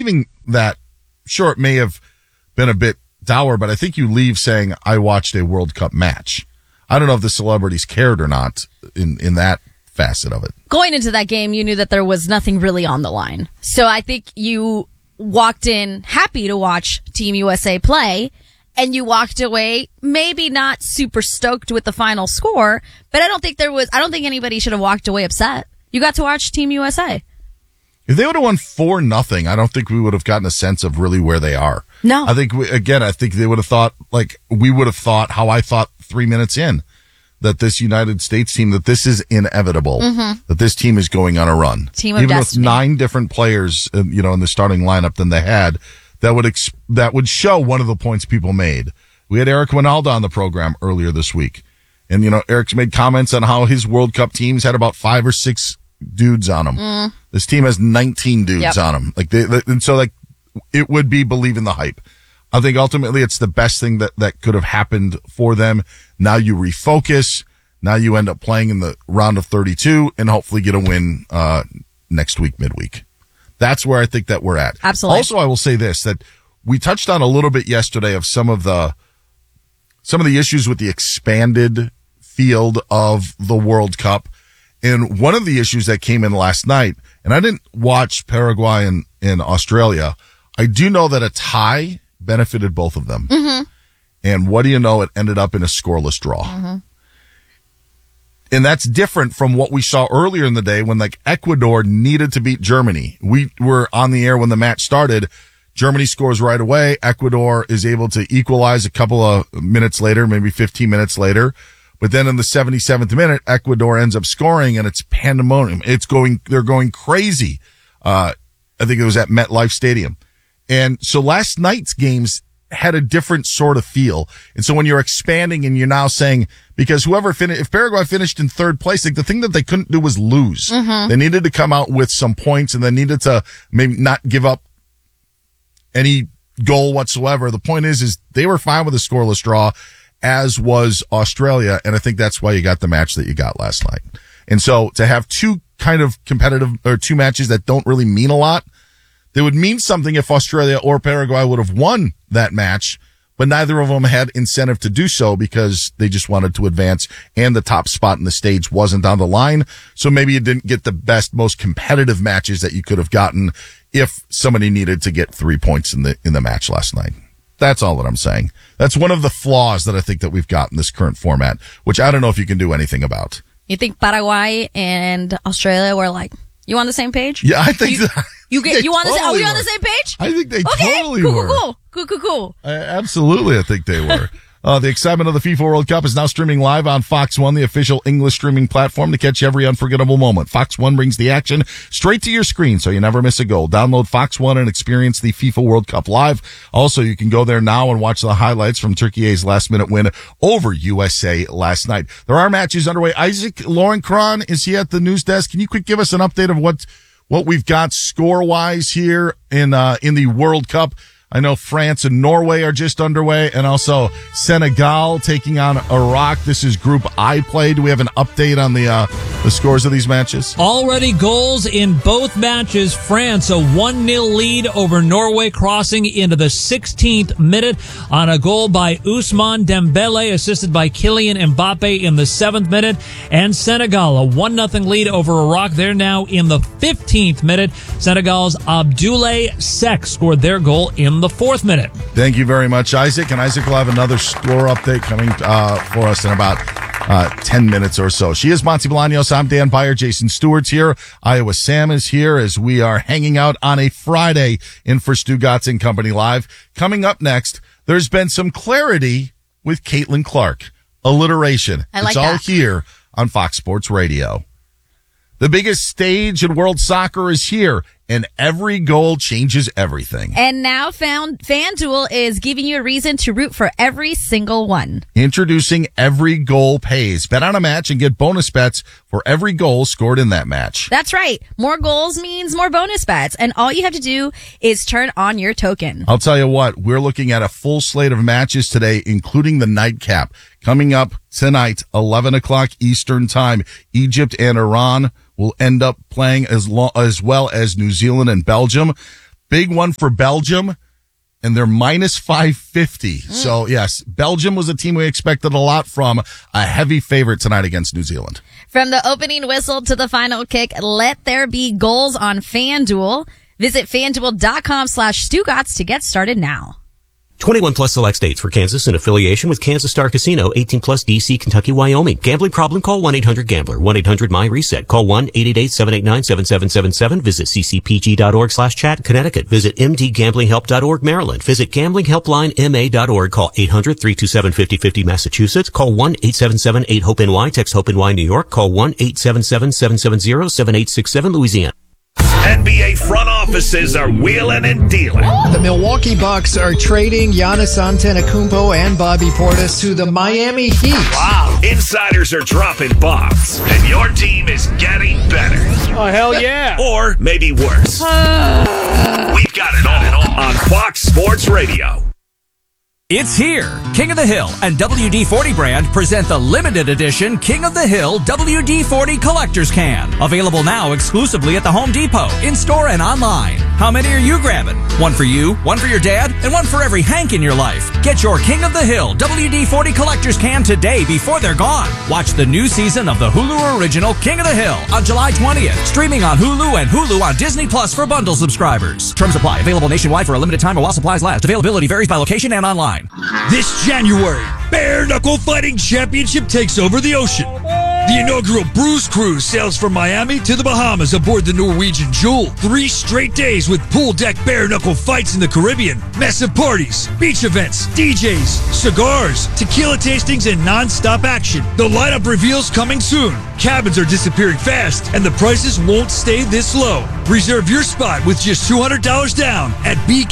leaving that, sure, it may have been a bit dour, but I think you leave saying, I watched a World Cup match. I don't know if the celebrities cared or not in that facet of it. Going into that game, you knew that there was nothing really on the line. So I think you walked in happy to watch Team USA play, and you walked away maybe not super stoked with the final score, but I don't think anybody should have walked away upset. You got to watch Team USA. If they would have won 4-0, I don't think we would have gotten a sense of really where they are. No. I think they would have thought, like we would have thought, how I thought 3 minutes in, that this United States team, that this is inevitable, that this team is going on a run. Team of Even destiny. with 9 different players, in the starting lineup than they had, that would show one of the points people made. We had Eric Winalda on the program earlier this week. And, Eric's made comments on how his World Cup teams had about 5 or 6 dudes on them. This team has 19 dudes on them. It would be believing the hype. I think ultimately it's the best thing that could have happened for them. Now you refocus. Now you end up playing in the round of 32 and hopefully get a win, next week, midweek. That's where I think that we're at. Absolutely. Also, I will say this, that we touched on a little bit yesterday of some of the issues with the expanded field of the World Cup. And one of the issues that came in last night, and I didn't watch Paraguay and Australia, I do know that a tie benefited both of them. Mm-hmm. And what do you know? It ended up in a scoreless draw. Mm-hmm. And that's different from what we saw earlier in the day when Ecuador needed to beat Germany. We were on the air when the match started. Germany scores right away. Ecuador is able to equalize a couple of minutes later, maybe 15 minutes later. But then in the 77th minute, Ecuador ends up scoring and it's pandemonium. They're going crazy. I think it was at MetLife Stadium. And so last night's games had a different sort of feel. And so when you're expanding and you're now saying, because if Paraguay finished in third place, the thing that they couldn't do was lose. Mm-hmm. They needed to come out with some points and they needed to maybe not give up any goal whatsoever. The point is they were fine with a scoreless draw, as was Australia. And I think that's why you got the match that you got last night. And so to have two kind of competitive, or two matches that don't really mean a lot, they would mean something if Australia or Paraguay would have won that match, but neither of them had incentive to do so because they just wanted to advance and the top spot in the stage wasn't on the line. So maybe you didn't get the best, most competitive matches that you could have gotten if somebody needed to get 3 points in the match last night. That's all that I'm saying. That's one of the flaws that I think that we've got in this current format, which I don't know if you can do anything about. You think Paraguay and Australia were you on the same page? Yeah, I think that. Are we on the same page? I think they totally were. Cool. Absolutely, I think they were. The excitement of the FIFA World Cup is now streaming live on Fox One, the official English streaming platform to catch every unforgettable moment. Fox One brings the action straight to your screen so you never miss a goal. Download Fox One and experience the FIFA World Cup live. Also, you can go there now and watch the highlights from Turkey's last-minute win over USA last night. There are matches underway. Isaac Lorencron, is he at the news desk? Can you quick give us an update of what we've got score-wise here in the World Cup? I know France and Norway are just underway, and also Senegal taking on Iraq. This is Group I play. Do we have an update on the scores of these matches? Already goals in both matches. France, a 1-0 lead over Norway, crossing into the 16th minute on a goal by Ousmane Dembele, assisted by Kylian Mbappe in the 7th minute. And Senegal, a 1-0 lead over Iraq. They're now in the 15th minute. Senegal's Abdoulaye Seck scored their goal in the 4th minute. Thank you very much, Isaac. And Isaac will have another score update coming for us in about 10 minutes or so. She is Monty Bolaños. I'm Dan Byer. Jason Stewart's here. Iowa Sam is here as we are hanging out on a Friday in for Stu Gatz and Company Live. Coming up next, there's been some clarity with Caitlin Clark. Alliteration. It's all here on Fox Sports Radio. The biggest stage in world soccer is here, and every goal changes everything. And now FanDuel is giving you a reason to root for every single one. Introducing Every Goal Pays. Bet on a match and get bonus bets for every goal scored in that match. That's right. More goals means more bonus bets, and all you have to do is turn on your token. I'll tell you what, we're looking at a full slate of matches today, including the nightcap. Coming up tonight, 11 o'clock Eastern Time, Egypt and Iran will end up playing as well as New Zealand and Belgium. Big one for Belgium, and they're minus 550. So, yes, Belgium was a team we expected a lot from. A heavy favorite tonight against New Zealand. From the opening whistle to the final kick, let there be goals on FanDuel. Visit FanDuel.com/Stugotz to get started now. 21 plus select states. For Kansas in affiliation with Kansas Star Casino. 18 plus DC, Kentucky, Wyoming. Gambling problem? Call 1-800-GAMBLER. 1-800-MY-RESET. Call 1-888-789-7777. Visit ccpg.org/chat. Connecticut. Visit mdgamblinghelp.org. Maryland. Visit gamblinghelplinema.org. Call 800-327-5050. Massachusetts. Call 1-877-8-HOPE-NY. Text HOPE-NY New York. Call 1-877-770-7867 Louisiana. NBA front offices are wheeling and dealing. The Milwaukee Bucks are trading Giannis Antetokounmpo and Bobby Portis to the Miami Heat. Wow. Insiders are dropping bombs, and your team is getting better. Oh, hell yeah. Or maybe worse. We've got it all on Fox Sports Radio. It's here. King of the Hill and WD-40 brand present the limited edition King of the Hill WD-40 Collector's Can. Available now exclusively at the Home Depot, in-store and online. How many are you grabbing? One for you, one for your dad, and one for every Hank in your life. Get your King of the Hill WD-40 Collector's Can today before they're gone. Watch the new season of the Hulu original King of the Hill on July 20th. Streaming on Hulu and Hulu on Disney Plus for bundle subscribers. Terms apply. Available nationwide for a limited time or while supplies last. Availability varies by location and online. This January, Bare Knuckle Fighting Championship takes over the ocean. The inaugural Bruise Cruise sails from Miami to the Bahamas aboard the Norwegian Jewel. 3 straight days with pool deck bare knuckle fights in the Caribbean, massive parties, beach events, DJs, cigars, tequila tastings, and non-stop action. The lineup reveals coming soon. Cabins are disappearing fast, and the prices won't stay this low. Reserve your spot with just $200 down at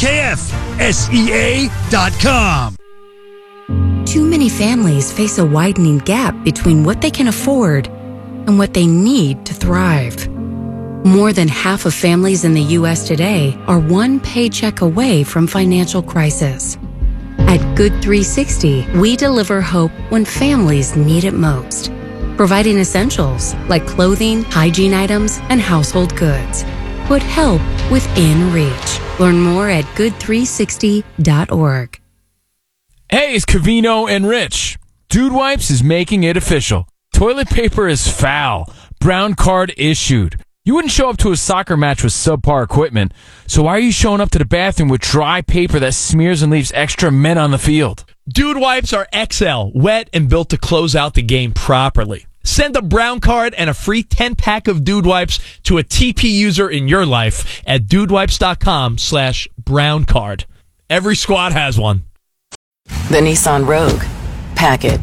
BKFSEA.com. Too many families face a widening gap between what they can afford and what they need to thrive. More than half of families in the U.S. today are one paycheck away from financial crisis. At Good 360, we deliver hope when families need it most, providing essentials like clothing, hygiene items, and household goods. Put help within reach. Learn more at good360.org. Hey, it's Covino and Rich. Dude Wipes is making it official. Toilet paper is foul. Brown card issued. You wouldn't show up to a soccer match with subpar equipment, so why are you showing up to the bathroom with dry paper that smears and leaves extra men on the field? Dude Wipes are XL, wet and built to close out the game properly. Send a brown card and a free 10-pack of Dude Wipes to a TP user in your life at dudewipes.com/brown card. Every squad has one. The Nissan Rogue. Pack it.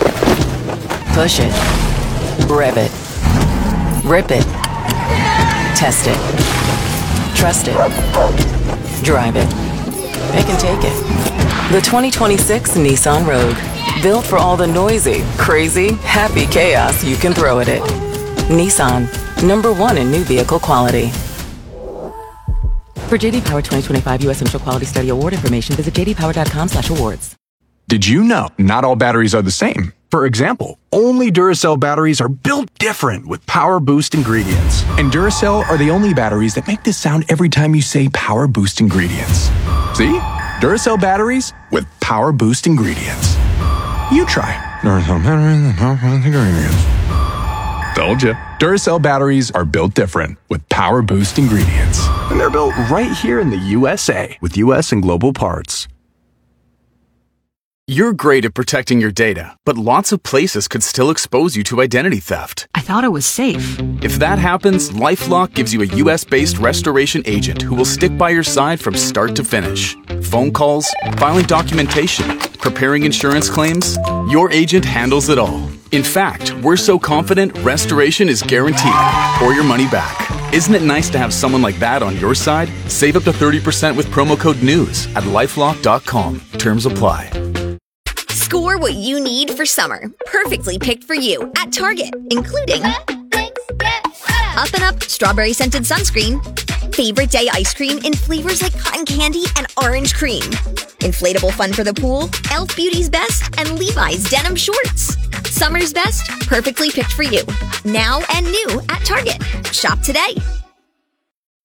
Push it. Rev it. Rip it. Test it. Trust it. Drive it. Pick and take it. The 2026 Nissan Rogue. Built for all the noisy, crazy, happy chaos you can throw at it. Nissan. #1 in new vehicle quality. For J.D. Power 2025 U.S. Initial Quality Study Award information, visit jdpower.com/awards. Did you know not all batteries are the same? For example, only Duracell batteries are built different with Power Boost ingredients. And Duracell are the only batteries that make this sound every time you say Power Boost ingredients. See? Duracell batteries with Power Boost ingredients. You try. Duracell batteries with Power Boost ingredients. Told ya. Duracell batteries are built different with Power Boost ingredients. And they're built right here in the USA with US and global parts. You're great at protecting your data, but lots of places could still expose you to identity theft. I thought it was safe. If that happens, LifeLock gives you a US-based restoration agent who will stick by your side from start to finish. Phone calls, filing documentation, preparing insurance claims, your agent handles it all. In fact, we're so confident restoration is guaranteed or your money back. Isn't it nice to have someone like that on your side? Save up to 30% with promo code NEWS at LifeLock.com. Terms apply. Score what you need for summer. Perfectly picked for you at Target, including Up and Up strawberry scented sunscreen, favorite day ice cream in flavors like cotton candy and orange cream, inflatable fun for the pool, Elf Beauty's Best, and Levi's denim shorts. Summer's best, perfectly picked for you. Now and new at Target. Shop today.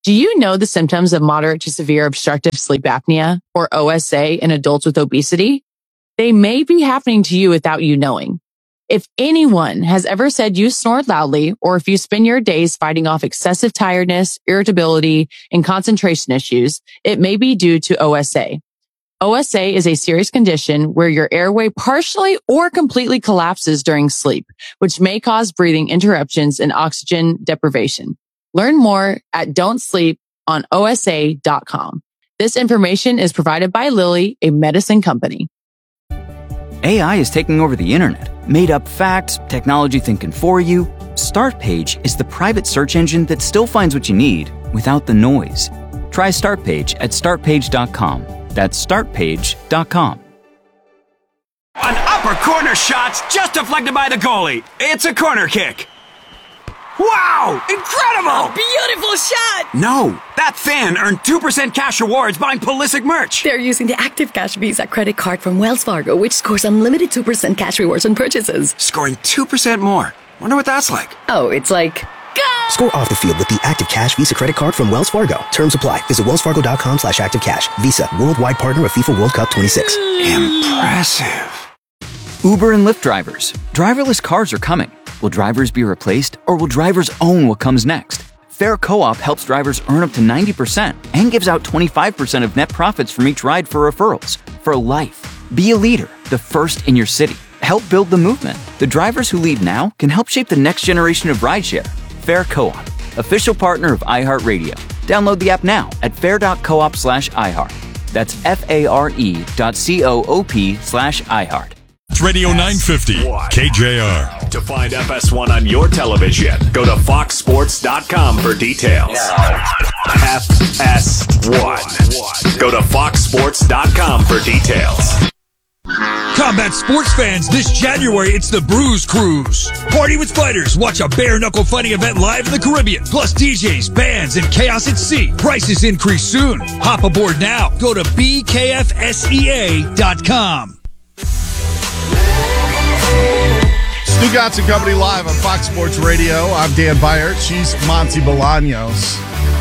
Do you know the symptoms of moderate to severe obstructive sleep apnea, or OSA, in adults with obesity? They may be happening to you without you knowing. If anyone has ever said you snore loudly, or if you spend your days fighting off excessive tiredness, irritability, and concentration issues, it may be due to OSA. OSA is a serious condition where your airway partially or completely collapses during sleep, which may cause breathing interruptions and oxygen deprivation. Learn more at don'tsleeponosa.com. This information is provided by Lilly, a medicine company. AI is taking over the internet. Made up facts, technology thinking for you. Startpage is the private search engine that still finds what you need without the noise. Try Startpage at startpage.com. That's startpage.com. An upper corner shot's just deflected by the goalie. It's a corner kick. Wow! Incredible! A beautiful shot! No, that fan earned 2% cash rewards buying Pulisic merch. They're using the Active Cash Visa credit card from Wells Fargo, which scores unlimited 2% cash rewards on purchases. Scoring 2% more. Wonder what that's like. Oh, it's like... Score off the field with the Active Cash Visa credit card from Wells Fargo. Terms apply. Visit wellsfargo.com/activecash. Visa, worldwide partner of FIFA World Cup 26. Impressive. Uber and Lyft drivers. Driverless cars are coming. Will drivers be replaced, or will drivers own what comes next? Fair Co-op helps drivers earn up to 90% and gives out 25% of net profits from each ride for referrals. For life. Be a leader, the first in your city. Help build the movement. The drivers who lead now can help shape the next generation of rideshare. Fair Co-op, official partner of iHeartRadio. Download the app now at fair.coop/iHeart. That's FARE.coop/iHeart. It's Radio 950, KJR. To find FS1 on your television, go to foxsports.com for details. FS1. Go to foxsports.com for details. Combat sports fans, this January it's the Bruise Cruise. Party with fighters, watch a bare-knuckle fighting event live in the Caribbean. Plus DJs, bands, and chaos at sea. Prices increase soon. Hop aboard now. Go to bkfsea.com. Stu Gatz and Company live on Fox Sports Radio. I'm Dan Byert. She's Monty Bolaños.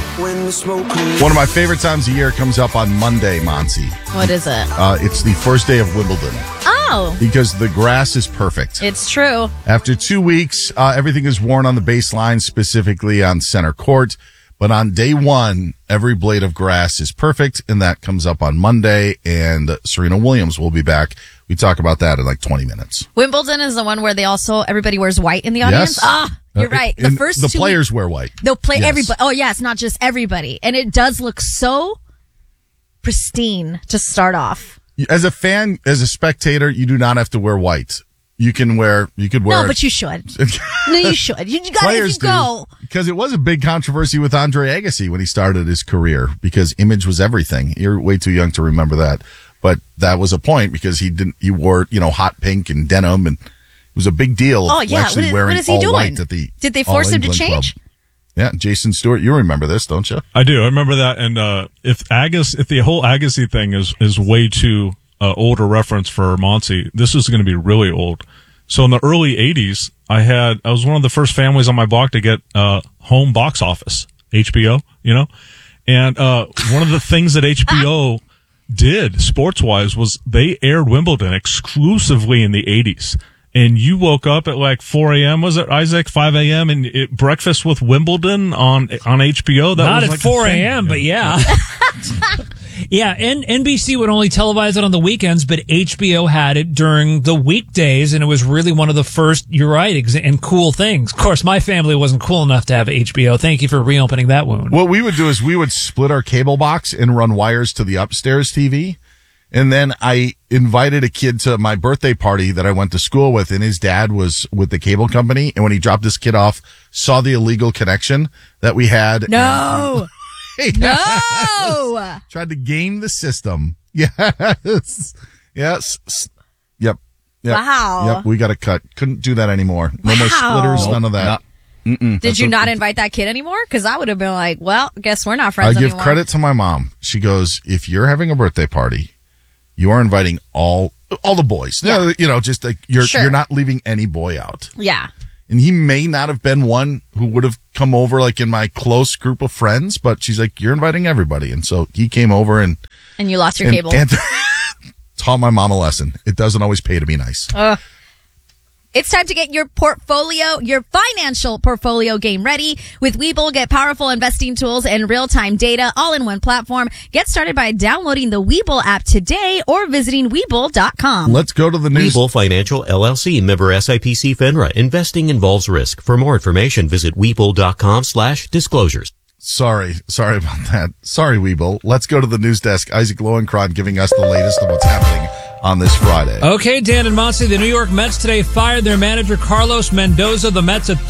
One of my favorite times of year comes up on Monday, Monty. What is it? It's the first day of Wimbledon. Oh. Because the grass is perfect. It's true. After 2 weeks, everything is worn on the baseline, specifically on center court. But on day one, every blade of grass is perfect, and that comes up on Monday, and Serena Williams will be back. We talk about that in like 20 minutes. Wimbledon is the one where everybody wears white in the audience? Yes. You're right. The players wear white. They'll play Yes. everybody. Oh, yeah, it's not just everybody. And it does look so pristine to start off. As a fan, as a spectator, you do not have to wear white. You could wear. No, but you should. No, you should. You got Players to go. Because it was a big controversy with Andre Agassi when he started his career, because image was everything. You're way too young to remember that. But that was a point, because he wore, hot pink and denim, and it was a big deal. Oh, yeah. Actually What wearing is he all doing? white at the Did they force All him to England change? Club. Yeah, Jason Stewart, you remember this, don't you? I do. I remember that. And if the whole Agassi thing is way too old a reference for Monty, this is going to be really old. So in the early 80s, I was one of the first families on my block to get home box office, HBO, and one of the things that HBO did sports-wise was they aired Wimbledon exclusively in the 80s. And you woke up at like 4 a.m., was it, Isaac? 5 a.m., and breakfast with Wimbledon on HBO? That Not was at like 4 a.m., but yeah. Yeah, and NBC would only televise it on the weekends, but HBO had it during the weekdays, and it was really one of the first, you're right, and cool things. Of course, my family wasn't cool enough to have HBO. Thank you for reopening that wound. What we would do is we would split our cable box and run wires to the upstairs TV. And then I invited a kid to my birthday party that I went to school with, and his dad was with the cable company. And when he dropped this kid off, saw the illegal connection that we had. No. No. Tried to game the system. Yes. Yes. Yep. Wow. Yep. We got to cut. Couldn't do that anymore. No more splitters. None of that. Did you not invite that kid anymore? Because I would have been like, well, guess we're not friends I anymore. give credit to my mom. She goes, if you're having a birthday party, you are inviting all the boys. Yeah. Just like you're Sure. you're not leaving any boy out. Yeah. And he may not have been one who would have come over like in my close group of friends, but she's like, you're inviting everybody. And so he came over and you lost your cable. And taught my mom a lesson. It doesn't always pay to be nice. It's time to get your financial portfolio game ready. With Webull, get powerful investing tools and real-time data all in one platform. Get started by downloading the Webull app today or visiting Webull.com. Let's go to the news. Webull Financial LLC, member SIPC FINRA. Investing involves risk. For more information, visit Webull.com/disclosures. Sorry about that. Sorry, Webull. Let's go to the news desk. Isaac Lowenkron giving us the latest of what's happening on this Friday. Okay, Dan and Monty, the New York Mets today fired their manager Carlos Mendoza. The Mets at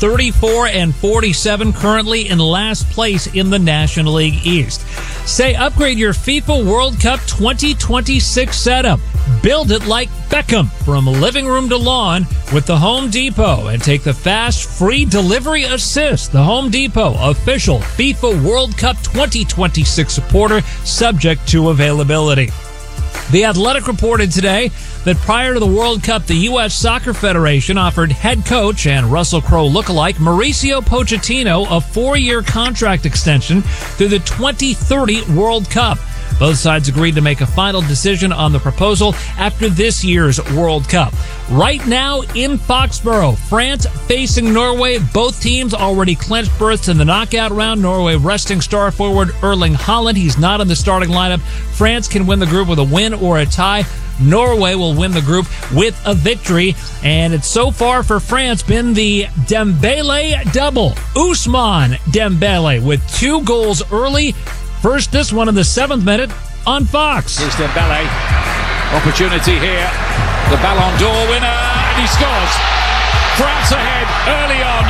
34-47, currently in last place in the National League East. Say upgrade your FIFA World Cup 2026 setup. Build it like Beckham, from living room to lawn with the Home Depot, and take the fast free delivery assist. The Home Depot, official FIFA World Cup 2026 supporter, subject to availability. The Athletic reported today that prior to the World Cup, the U.S. Soccer Federation offered head coach and Russell Crowe lookalike Mauricio Pochettino a 4-year contract extension through the 2030 World Cup. Both sides agreed to make a final decision on the proposal after this year's World Cup. Right now in Foxborough, France facing Norway. Both teams already clinched berths in the knockout round. Norway resting star forward Erling Haaland. He's not in the starting lineup. France can win the group with a win or a tie. Norway will win the group with a victory. And it's so far for France been the Dembele double. Ousmane Dembele with 2 goals early. First, this one in the 7th minute on Fox. Here's Dembele. Opportunity here. The Ballon d'Or winner, and he scores. France ahead early on.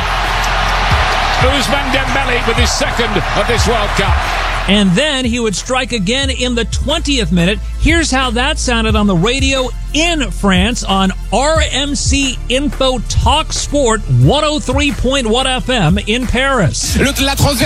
Ousmane Dembele with his 2nd of this World Cup. And then he would strike again in the 20th minute. Here's how that sounded on the radio in France on RMC Info Talk Sport 103.1 FM in Paris.